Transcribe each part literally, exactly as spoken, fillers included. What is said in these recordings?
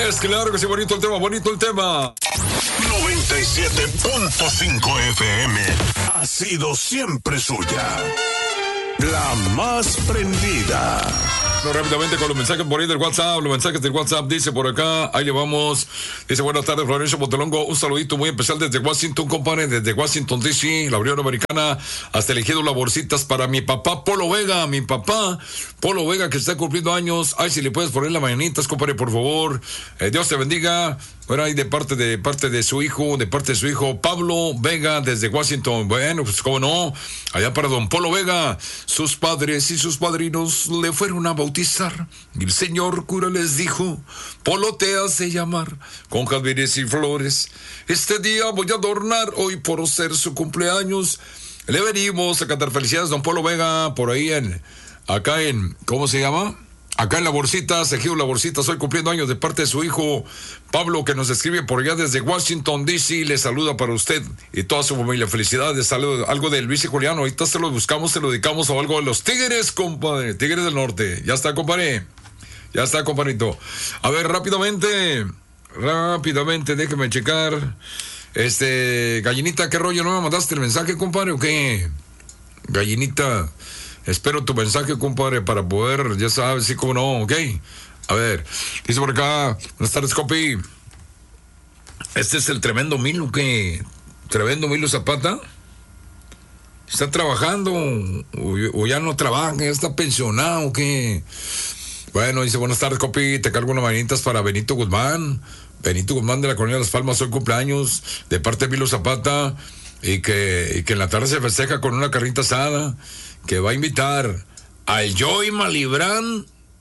es, claro que sí, bonito el tema, bonito el tema. noventa y siete punto cinco F M ha sido siempre suya. La más prendida. No, rápidamente con los mensajes por ahí del WhatsApp, los mensajes del WhatsApp, dice por acá, ahí le vamos, dice buenas tardes Florencio Montelongo, un saludito muy especial desde Washington, compadre, desde Washington D C, la Unión Americana, hasta elegido las bolsitas para mi papá Polo Vega, mi papá Polo Vega que está cumpliendo años, ay si le puedes poner las mañanitas, compadre, por favor, eh, Dios te bendiga. Bueno, ahí de parte de parte de su hijo, de parte de su hijo Pablo Vega desde Washington. Bueno, pues cómo no, allá para don Polo Vega, sus padres y sus padrinos le fueron a bautizar y el señor cura les dijo, Polo te hace llamar con jazmines y flores. Este día voy a adornar hoy por ser su cumpleaños. Le venimos a cantar felicidades don Polo Vega por ahí en, acá en, ¿cómo se llama? Acá en La Bolsita, Ejido La Bolsita, estoy cumpliendo años de parte de su hijo Pablo, que nos escribe por allá desde Washington D C. Le saluda para usted y toda su familia. Felicidades, saludo, algo de Luis y Juliano. Ahorita se lo buscamos, se lo dedicamos a algo de los Tigres, compadre. Tigres del Norte. Ya está, compadre. Ya está, compadrito. A ver, rápidamente, rápidamente, déjeme checar. Este, Gallinita, ¿qué rollo? ¿No me mandaste el mensaje, compadre, o qué? Gallinita. Espero tu mensaje, compadre, para poder, ya sabes, sí, como no, ok. A ver, dice por acá, buenas tardes, Copi. Este es el tremendo Milo, ¿qué? Tremendo Milo Zapata. ¿Está trabajando o, o ya no trabaja, ya está pensionado, qué? Bueno, dice, buenas tardes, Copi, te cargo unas mañanitas para Benito Guzmán. Benito Guzmán de la Colonia de Las Palmas, hoy cumpleaños, de parte de Milo Zapata, y que, y que en la tarde se festeja con una carnita asada, que va a invitar al Joey Malibrán,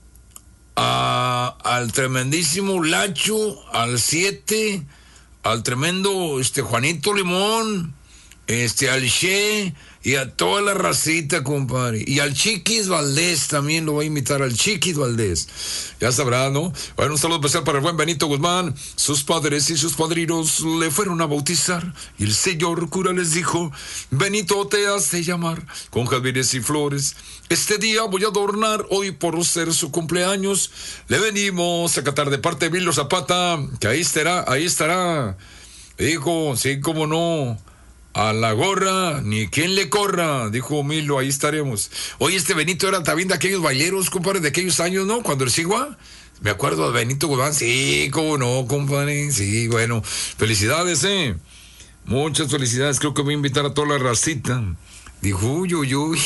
a, al tremendísimo Lacho, al siete, al tremendo este Juanito Limón, este al Che y a toda la racita, compadre. Y al Chiquis Valdés también lo va a invitar, al Chiquis Valdés. Ya sabrá, ¿no? Bueno, un saludo especial para el buen Benito Guzmán. Sus padres y sus padrinos le fueron a bautizar y el señor cura les dijo, Benito te hace llamar con jazmines y flores. Este día voy a adornar hoy por ser su cumpleaños. Le venimos a cantar de parte de Milo Zapata, que ahí estará, ahí estará. Dijo, sí, cómo no. A la gorra, ni quien le corra, dijo Milo, ahí estaremos. Oye, este Benito era también de aquellos baileros, compadre, de aquellos años, ¿no? Cuando el Sigua, me acuerdo de Benito Guzmán, sí, cómo no, compadre, sí, bueno, felicidades, ¿eh? Muchas felicidades, creo que voy a invitar a toda la racita. Dijo, uy, uy, uy.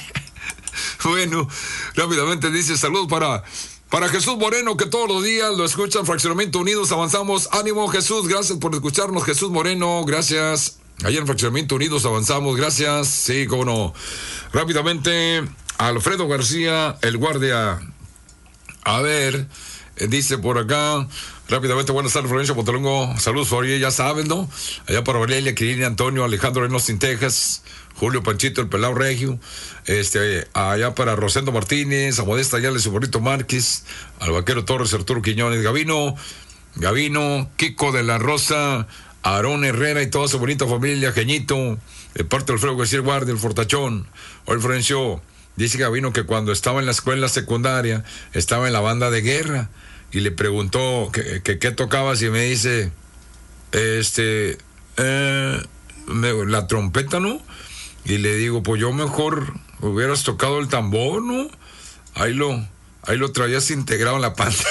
Bueno, rápidamente dice, saludos para... Para Jesús Moreno, que todos los días lo escuchan, Fraccionamiento Unidos, avanzamos. Ánimo, Jesús, gracias por escucharnos, Jesús Moreno, gracias. Ayer en Fraccionamiento Unidos avanzamos, gracias. Sí, cómo no. Rápidamente, Alfredo García, el guardia. A ver, eh, dice por acá, rápidamente, buenas tardes, Florencio Montelongo. Saludos, Floria, ya saben, ¿no? Allá para Aurelia, Quirina, Antonio, Alejandro en Austin, Texas. Julio Panchito, el Pelao Regio, este, allá para Rosendo Martínez, a Modesta Ayala, su bonito Márquez, al Vaquero Torres, Arturo Quiñones, Gavino, Gavino, Kiko de la Rosa, Aarón Herrera y toda su bonita familia, Geñito, de parte del Alfredo García Guardia, el Fortachón. Hoy Florencio, dice Gavino que cuando estaba en la escuela secundaria, estaba en la banda de guerra, y le preguntó que qué tocabas, y me dice, este, eh, me, la trompeta, ¿no? Y le digo, pues yo mejor hubieras tocado el tambor, ¿no? Ahí lo, ahí lo traías integrado en la pantalla.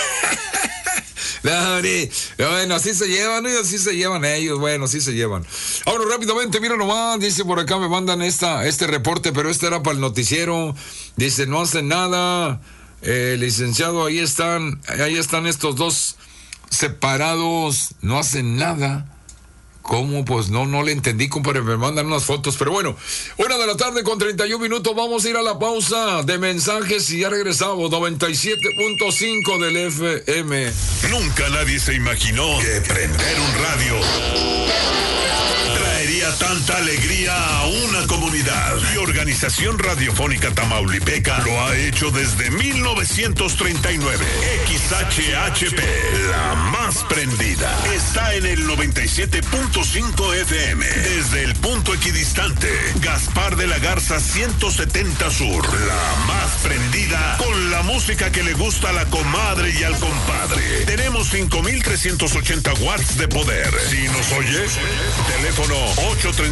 No, bueno, así se llevan, ¿eh? Así se llevan ellos, bueno, así se llevan. Ahora, rápidamente, mira nomás, dice por acá, me mandan esta, este reporte, pero este era para el noticiero. Dice, no hacen nada, eh, licenciado, ahí están, ahí están estos dos separados, no hacen nada. ¿Cómo? Pues no, no le entendí, compadre, me mandan unas fotos, pero bueno, una de la tarde con treinta y un minutos, vamos a ir a la pausa de mensajes y ya regresamos, noventa y siete punto cinco del F M. Nunca nadie se imaginó que prender un radio traería da tanta alegría a una comunidad. Y Organización Radiofónica Tamaulipeca lo ha hecho desde mil novecientos treinta y nueve. X H H P, la más prendida, está en el noventa y siete punto cinco F M. Desde el punto equidistante, Gaspar de la Garza ciento setenta Sur. La más prendida con la música que le gusta a la comadre y al compadre. Tenemos cinco mil trescientos ochenta watts de poder. Si nos oyes, teléfono ocho tres